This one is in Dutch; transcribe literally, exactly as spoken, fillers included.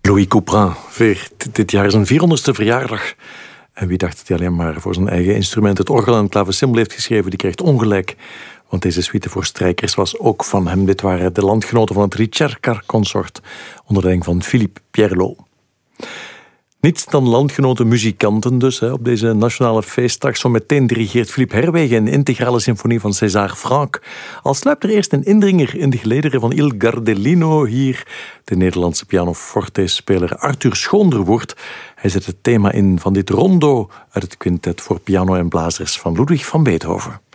Louis Couperin viert dit jaar zijn vierhonderdste verjaardag. En wie dacht dat hij alleen maar voor zijn eigen instrument het orgel en het clavecembal heeft geschreven, die krijgt ongelijk. Want deze suite voor strijkers was ook van hem. Dit waren de landgenoten van het Ricercar Consort, onder leiding van Philippe Pierlot. Niets dan landgenoten muzikanten dus, hè, op deze nationale feestdag. Zo meteen dirigeert Philippe Herwegen een integrale symfonie van César Franck. Al sluipt er eerst een indringer in de gelederen van Il Gardellino hier. De Nederlandse pianoforte-speler Arthur Schoonderwoerd. Hij zet het thema in van dit rondo uit het quintet voor piano en blazers van Ludwig van Beethoven.